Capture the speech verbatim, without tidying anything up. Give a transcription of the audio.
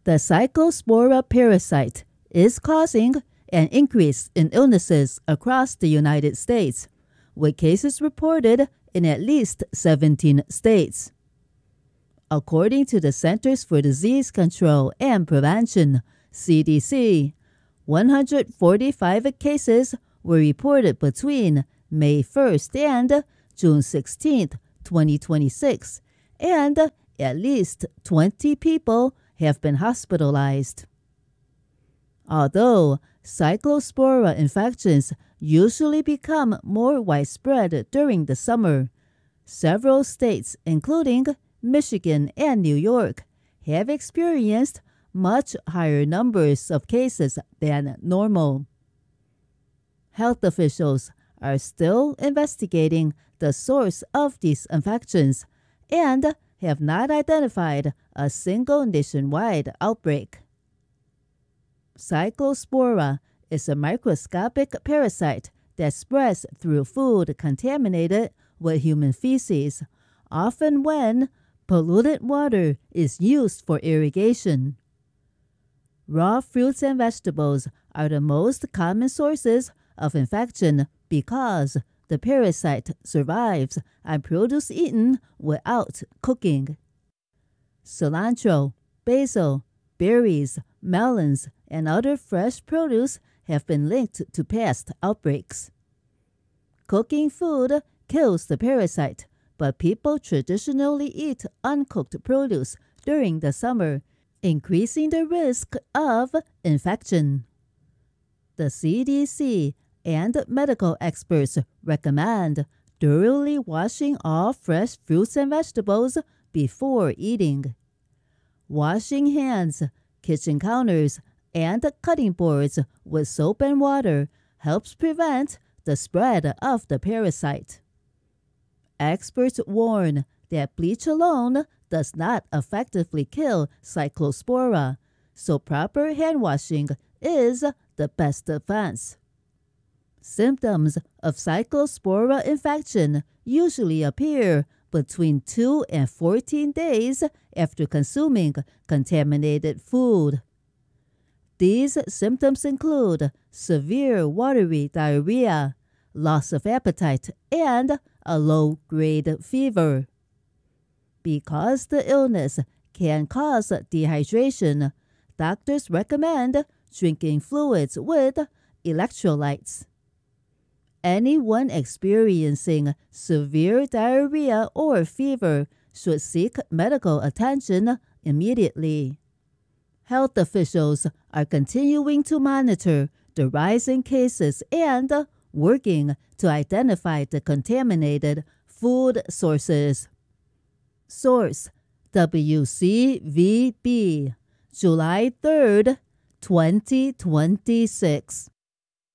The Cyclospora parasite is causing an increase in illnesses across the United States, with cases reported in at least seventeen states. According to the Centers for Disease Control and Prevention, C D C, one hundred forty-five cases were reported between May first and June sixteenth, twenty twenty-six, and at least twenty people have been hospitalized. Although Cyclospora infections usually become more widespread during the summer, several states, including Michigan and New York, have experienced much higher numbers of cases than normal. Health officials are still investigating the source of these infections and have not identified a single nationwide outbreak. Cyclospora is a microscopic parasite that spreads through food contaminated with human feces, often when polluted water is used for irrigation. Raw fruits and vegetables are the most common sources of infection because the parasite survives on produce eaten without cooking. Cilantro, basil, berries, melons, and other fresh produce have been linked to past outbreaks. Cooking food kills the parasite, but people traditionally eat uncooked produce during the summer, increasing the risk of infection. The C D C and medical experts recommend thoroughly washing all fresh fruits and vegetables before eating. Washing hands, kitchen counters, and cutting boards with soap and water helps prevent the spread of the parasite. Experts warn that bleach alone does not effectively kill Cyclospora, so proper hand washing is the best defense. Symptoms of Cyclospora infection usually appear between two and fourteen days after consuming contaminated food. These symptoms include severe watery diarrhea, loss of appetite, and a low-grade fever. Because the illness can cause dehydration, doctors recommend drinking fluids with electrolytes. Anyone experiencing severe diarrhea or fever should seek medical attention immediately. Health officials are continuing to monitor the rising cases and working to identify the contaminated food sources. Source: W C V B, July third, twenty twenty-six.